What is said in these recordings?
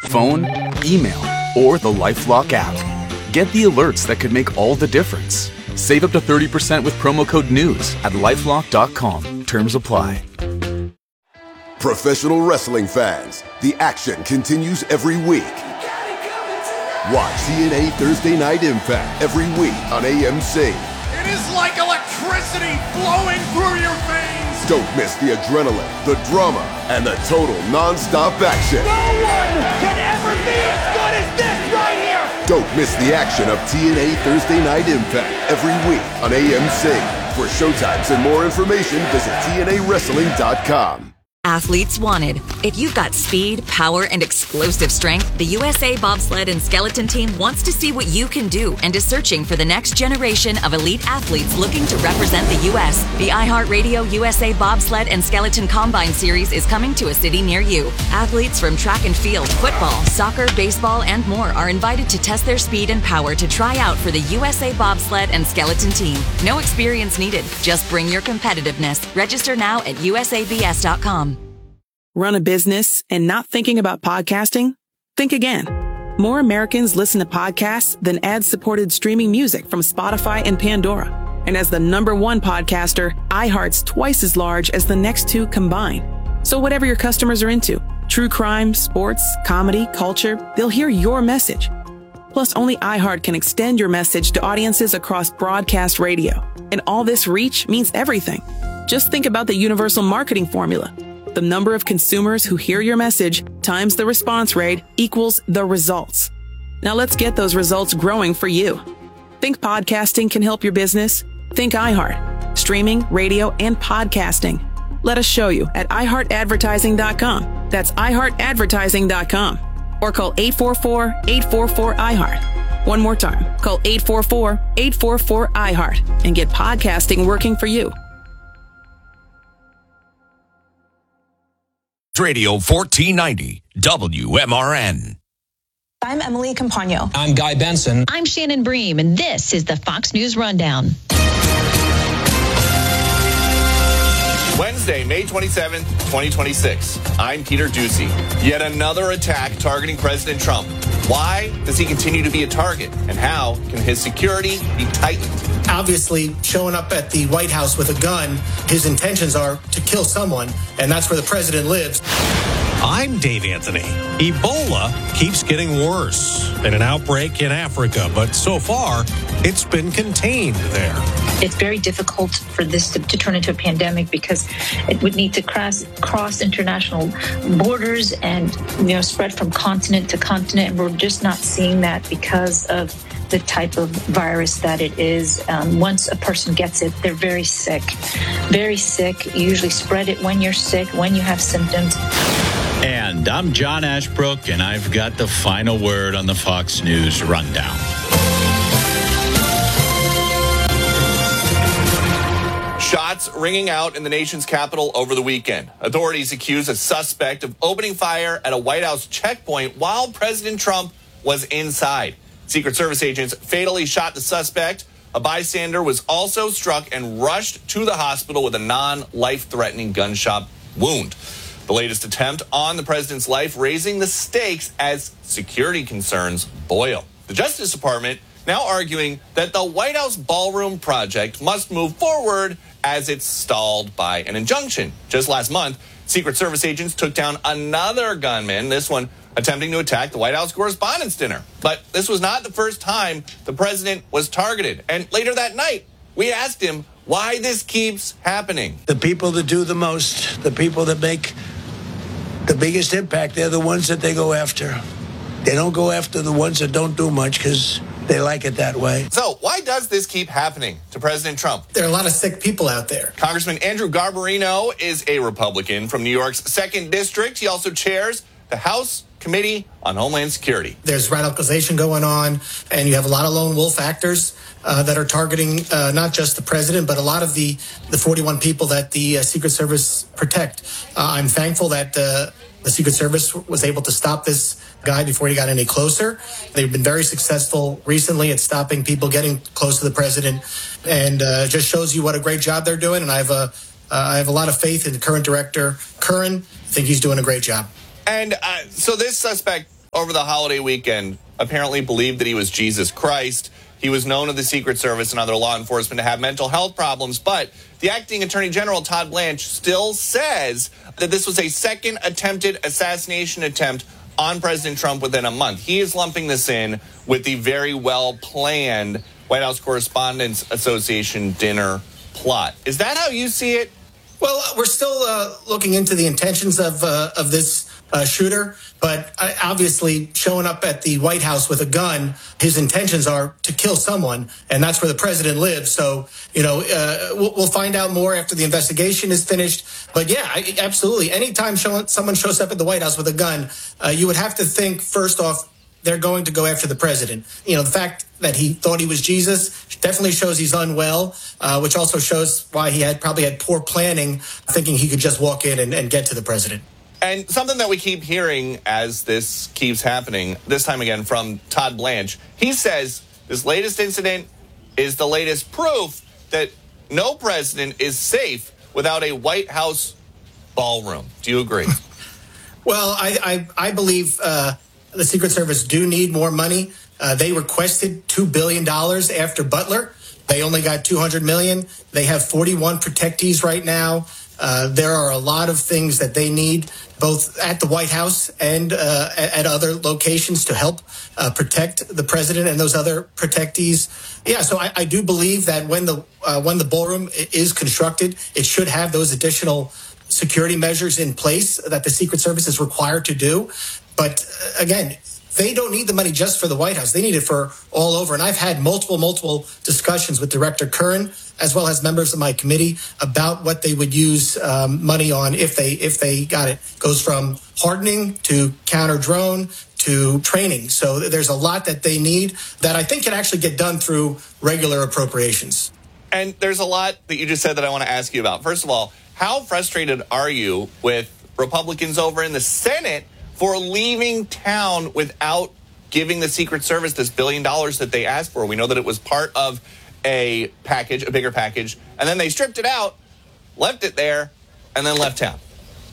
phone, email, or the LifeLock app. Get the alerts that could make all the difference. Save up to 30% with promo code NEWS at LifeLock.com. Terms apply. Professional wrestling fans, the action continues every week. Watch TNA Thursday Night Impact every week on AMC. It is like electricity flowing through your veins. Don't miss the adrenaline, the drama, and the total non-stop action. No one can ever be as good as this right here. Don't miss the action of TNA Thursday Night Impact every week on AMC. For showtimes and more information, visit TNAWrestling.com. Athletes wanted. If you've got speed, power, and explosive strength, the USA Bobsled and Skeleton Team wants to see what you can do and is searching for the next generation of elite athletes looking to represent the U.S. The iHeartRadio USA Bobsled and Skeleton Combine Series is coming to a city near you. Athletes from track and field, football, soccer, baseball, and more are invited to test their speed and power to try out for the USA Bobsled and Skeleton Team. No experience needed. Just bring your competitiveness. Register now at usabs.com. Run a business and not thinking about podcasting? Think again. More Americans listen to podcasts than ad-supported streaming music from Spotify and Pandora. And as the #1 podcaster, iHeart's twice as large as the next two combined. So whatever your customers are into, true crime, sports, comedy, culture, they'll hear your message. Plus, only iHeart can extend your message to audiences across broadcast radio. And all this reach means everything. Just think about the universal marketing formula. The number of consumers who hear your message times the response rate equals the results. Now let's get those results growing for you. Think podcasting can help your business? Think iHeart. Streaming, radio, and podcasting. Let us show you at iHeartAdvertising.com. That's iHeartAdvertising.com. Or call 844-844-iHeart. One more time. Call 844-844-iHeart and get podcasting working for you. Radio 1490 WMRN. I'm Emily Campagno. I'm Guy Benson. I'm Shannon Bream, and this is the Fox News Rundown. Wednesday, May 27th, 2026. I'm Peter Ducey. Yet another attack targeting President Trump. Why does he continue to be a target? And how can his security be tightened? Obviously, showing up at the White House with a gun, his intentions are to kill someone, and that's where the president lives. I'm Dave Anthony. Ebola keeps getting worse than an outbreak in Africa, but so far, it's been contained there. It's very difficult for this to turn into a pandemic because it would need to cross international borders and spread from continent to continent, and we're just not seeing that because of the type of virus that it is. Once a person gets it, they're very sick. Very sick. You usually spread it when you're sick, when you have symptoms. And I'm John Ashbrook, and I've got the final word on the Fox News Rundown. Shots ringing out in the nation's capital over the weekend. Authorities accuse a suspect of opening fire at a White House checkpoint while President Trump was inside. Secret Service agents fatally shot the suspect. A bystander was also struck and rushed to the hospital with a non-life-threatening gunshot wound. The latest attempt on the president's life, raising the stakes as security concerns boil. The Justice Department now arguing that the White House ballroom project must move forward as it's stalled by an injunction. Just last month, Secret Service agents took down another gunman, this one attempting to attack the White House Correspondents' Dinner. But this was not the first time the president was targeted. And later that night, we asked him why this keeps happening. The people that do the most, the people that make the biggest impact, they're the ones that they go after. They don't go after the ones that don't do much because they like it that way. So why does this keep happening to President Trump? There are a lot of sick people out there. Congressman Andrew Garbarino is a Republican from New York's 2nd District. He also chairs the House Committee on Homeland Security. There's radicalization going on, and you have a lot of lone wolf actors that are targeting not just the president, but a lot of the 41 people that the Secret Service protect. I'm thankful that the Secret Service was able to stop this guy before he got any closer. They've been very successful recently at stopping people getting close to the president, and just shows you what a great job they're doing. And I have a lot of faith in the current director, Curran. I think he's doing a great job. And so this suspect over the holiday weekend apparently believed that he was Jesus Christ. He was known to the Secret Service and other law enforcement to have mental health problems, but the acting Attorney General, Todd Blanche, still says that this was a second attempted assassination attempt on President Trump within a month. He is lumping this in with the very well-planned White House Correspondents Association dinner plot. Is that how you see it? Well, we're still looking into the intentions of this shooter, but obviously showing up at the White House with a gun, his intentions are to kill someone, and that's where the president lives. So, we'll find out more after the investigation is finished. But yeah, absolutely. Anytime someone shows up at the White House with a gun, you would have to think, first off, they're going to go after the president. The fact that he thought he was Jesus definitely shows he's unwell, which also shows why he probably had poor planning, thinking he could just walk in and get to the president. And something that we keep hearing as this keeps happening, this time again from Todd Blanche, he says this latest incident is the latest proof that no president is safe without a White House ballroom. Do you agree? Well, I believe the Secret Service do need more money. They requested $2 billion after Butler. They only got $200 million. They have 41 protectees right now. There are a lot of things that they need, both at the White House and at other locations, to help protect the president and those other protectees. Yeah, so I do believe that when the ballroom is constructed, it should have those additional security measures in place that the Secret Service is required to do. But again, they don't need the money just for the White House. They need it for all over. And I've had multiple discussions with Director Curran, as well as members of my committee, about what they would use money on if they got it. Goes from hardening to counter-drone to training. So there's a lot that they need that I think can actually get done through regular appropriations. And there's a lot that you just said that I want to ask you about. First of all, how frustrated are you with Republicans over in the Senate for leaving town without giving the Secret Service this $1 billion that they asked for? We know that it was part of a package, a bigger package, and then they stripped it out, left it there, and then left town.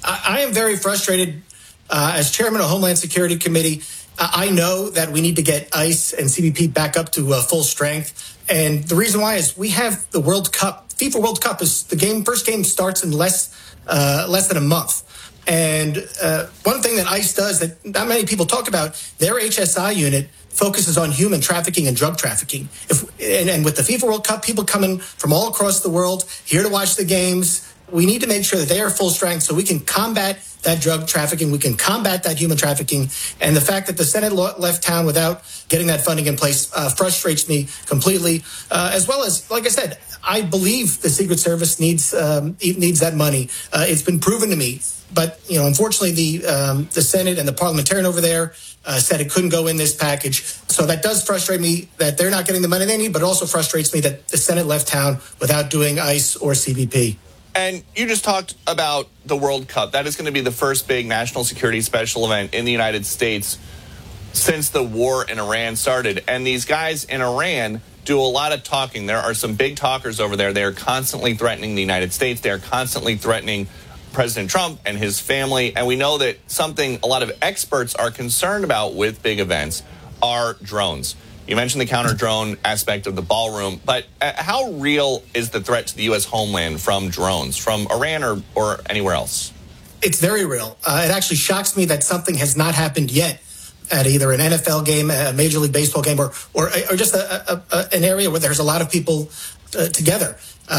I am very frustrated. As chairman of Homeland Security Committee, I know that we need to get ICE and CBP back up to full strength. And the reason why is we have the World Cup. FIFA World Cup is first game starts in less than a month. And one thing that ICE does that not many people talk about, their HSI unit focuses on human trafficking and drug trafficking. And with the FIFA World Cup, people coming from all across the world here to watch the games, we need to make sure that they are full strength so we can combat that drug trafficking, we can combat that human trafficking. And the fact that the Senate left town without getting that funding in place frustrates me completely, as well as, like I said, I believe the Secret Service needs that money. It's been proven to me. But, unfortunately, the Senate and the parliamentarian over there said it couldn't go in this package. So that does frustrate me that they're not getting the money they need, but it also frustrates me that the Senate left town without doing ICE or CBP. And you just talked about the World Cup. That is going to be the first big national security special event in the United States since the war in Iran started. And these guys in Iran do a lot of talking. There are some big talkers over there. They are constantly threatening the United States. They are constantly threatening President Trump and his family. And we know that something a lot of experts are concerned about with big events are drones. You mentioned the counter-drone aspect of the ballroom, but how real is the threat to the U.S. homeland from drones, from Iran or anywhere else? It's very real. It actually shocks me that something has not happened yet at either an NFL game, a Major League Baseball game, or just an area where there's a lot of people together.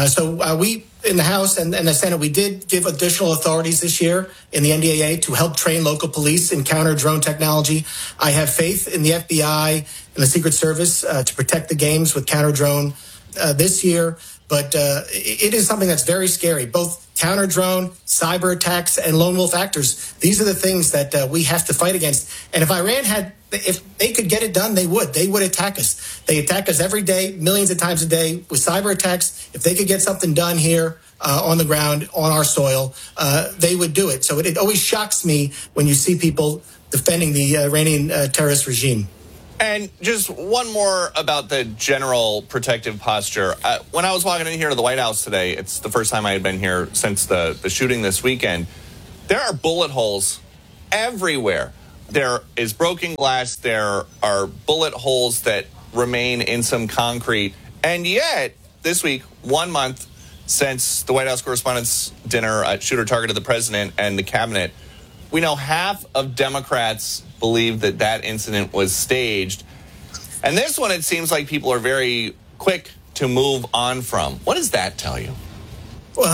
So we, in the House and the Senate, we did give additional authorities this year in the NDAA to help train local police in counter-drone technology. I have faith in the FBI and the Secret Service to protect the games with counter-drone this year. But it is something that's very scary, both counter-drone, cyber attacks, and lone wolf actors. These are the things that we have to fight against. And if Iran if they could get it done, they would. They would attack us. They attack us every day, millions of times a day with cyber attacks. If they could get something done here on the ground, on our soil, they would do it. So it always shocks me when you see people defending the Iranian terrorist regime. And just one more about the general protective posture. When I was walking in here to the White House today, it's the first time I had been here since the shooting this weekend, there are bullet holes everywhere There is broken glass. There are bullet holes that remain in some concrete. And yet, this week, 1 month since the White House Correspondents' Dinner shooter targeted the president and the cabinet, we know half of Democrats believe that that incident was staged. And this one, it seems like people are very quick to move on from. What does that tell you? Well,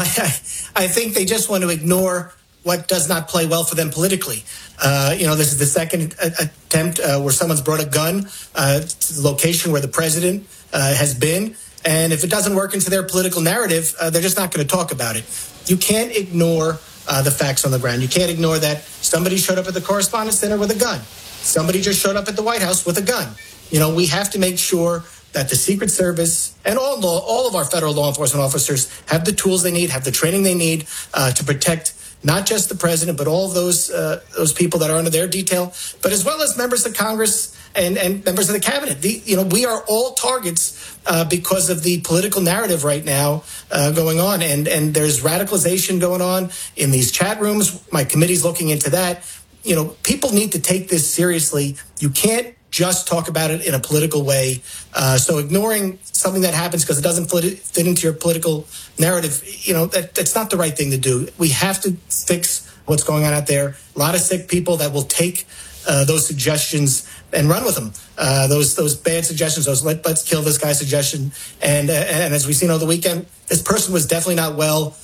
I think they just want to ignore what does not play well for them politically. This is the second attempt where someone's brought a gun to the location where the president has been. And if it doesn't work into their political narrative, they're just not going to talk about it. You can't ignore the facts on the ground. You can't ignore that somebody showed up at the Correspondents' Dinner with a gun. Somebody just showed up at the White House with a gun. We have to make sure that the Secret Service and all of our federal law enforcement officers have the tools they need, have the training they need to protect not just the president, but all of those people that are under their detail, but as well as members of Congress and members of the cabinet. We are all targets because of the political narrative right now going on. And there's radicalization going on in these chat rooms. My committee's looking into that. People need to take this seriously. You can't just talk about it in a political way. So ignoring something that happens because it doesn't fit into your political narrative, that's not the right thing to do. We have to fix what's going on out there. A lot of sick people that will take those suggestions and run with them. Those bad suggestions, those let's kill this guy suggestion. And as we've seen over the weekend, this person was definitely not well.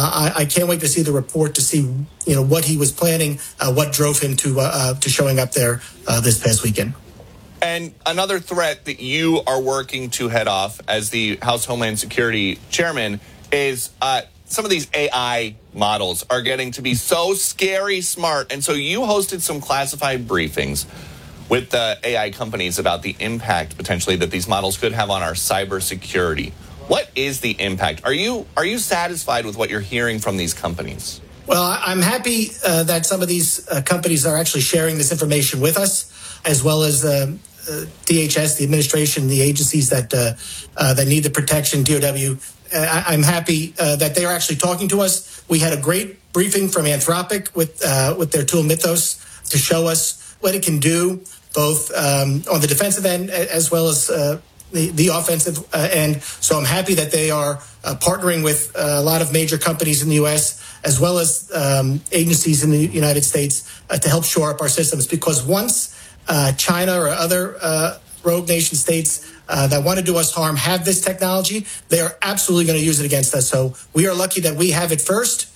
I can't wait to see the report to see what he was planning, what drove him to showing up there this past weekend. And another threat that you are working to head off as the House Homeland Security chairman is some of these AI models are getting to be so scary smart. And so you hosted some classified briefings with the AI companies about the impact potentially that these models could have on our cybersecurity. What is the impact? Are you satisfied with what you're hearing from these companies? Well, I'm happy that some of these companies are actually sharing this information with us, as well as DHS, the administration, the agencies that need the protection, DOW. I'm happy that they are actually talking to us. We had a great briefing from Anthropic with their tool Mythos to show us what it can do, both on the defensive end as well as the offensive end. So I'm happy that they are partnering with a lot of major companies in the U.S. as well as agencies in the United States to help shore up our systems. Because once China or other rogue nation states that want to do us harm have this technology, they are absolutely going to use it against us. So we are lucky that we have it first,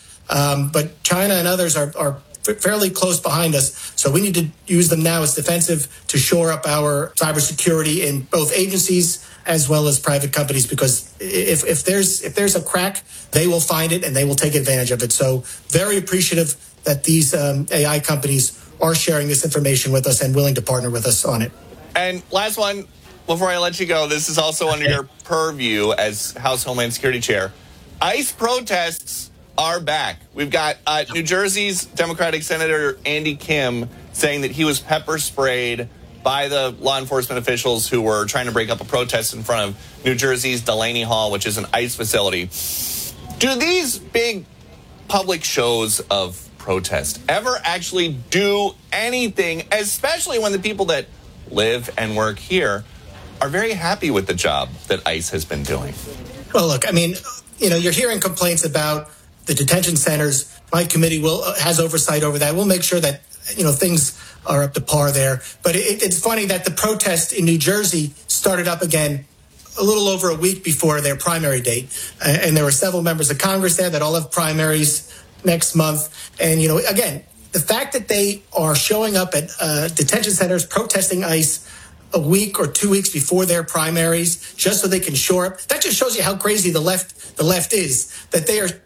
but China and others are fairly close behind us. So we need to use them now as defensive to shore up our cybersecurity in both agencies as well as private companies, because if there's a crack, they will find it and they will take advantage of it. So very appreciative that these AI companies are sharing this information with us and willing to partner with us on it. And last one, before I let you go, this is also under your purview as House Homeland Security Chair. ICE protests are back. We've got New Jersey's Democratic Senator Andy Kim saying that he was pepper sprayed by the law enforcement officials who were trying to break up a protest in front of New Jersey's Delaney Hall, which is an ICE facility. Do these big public shows of protest ever actually do anything, especially when the people that live and work here are very happy with the job that ICE has been doing? Well, look, I mean, you're hearing complaints about the detention centers. My committee has oversight over that. We'll make sure that, things are up to par there. But it's funny that the protest in New Jersey started up again a little over a week before their primary date. And there were several members of Congress there that all have primaries next month. And, again, the fact that they are showing up at detention centers protesting ICE a week or 2 weeks before their primaries just so they can shore up, that just shows you how crazy the left is, that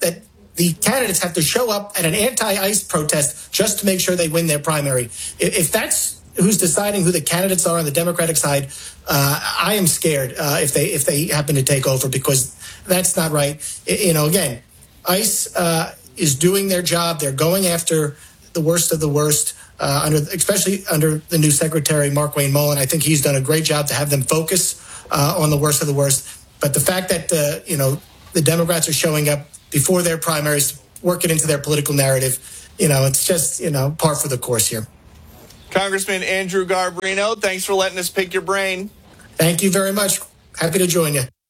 the candidates have to show up at an anti-ICE protest just to make sure they win their primary. If that's who's deciding who the candidates are on the Democratic side, I am scared if they happen to take over, because that's not right. Again, ICE is doing their job. They're going after the worst of the worst, especially under the new Secretary, Mark Wayne Mullen. I think he's done a great job to have them focus on the worst of the worst. But the fact that, the Democrats are showing up before their primaries, work it into their political narrative, it's just, par for the course here. Congressman Andrew Garbarino, thanks for letting us pick your brain. Thank you very much. Happy to join you.